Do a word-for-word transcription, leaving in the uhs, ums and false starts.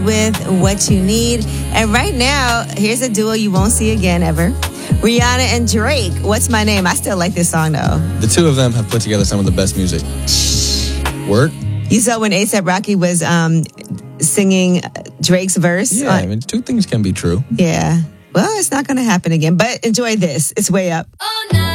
with What You Need. And right now, here's a duo you won't see again ever. Rihanna and Drake. What's My Name? I still like this song though. The two of them have put together some of the best music. Word? You saw when A$AP Rocky was um, singing Drake's verse? Yeah, on, I mean, two things can be true. Yeah. Well, it's not going to happen again, but enjoy this. It's way up.